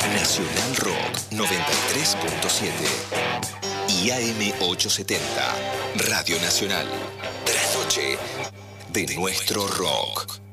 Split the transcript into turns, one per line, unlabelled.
Nacional Rock 93.7 y AM 870. Radio Nacional. Trasnoche de nuestro rock.